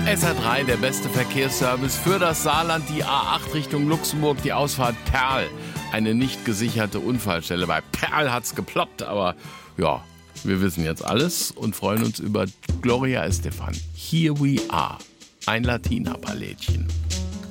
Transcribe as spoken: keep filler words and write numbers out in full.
S R drei, der beste Verkehrsservice für das Saarland, die A acht Richtung Luxemburg, die Ausfahrt Perl. Eine nicht gesicherte Unfallstelle. Bei Perl hat's geploppt, aber ja, wir wissen jetzt alles und freuen uns über Gloria Estefan. Here we are. Ein Latina-Ballettchen.